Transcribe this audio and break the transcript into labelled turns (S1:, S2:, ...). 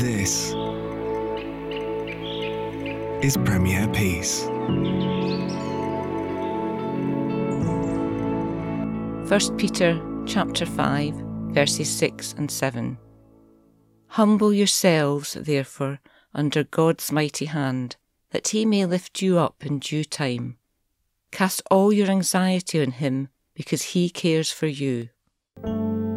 S1: This is Premier Peace.
S2: 1 Peter chapter 5, verses 6 and 7. Humble yourselves, therefore, under God's mighty hand, that he may lift you up in due time. Cast all your anxiety on him, because he cares for you.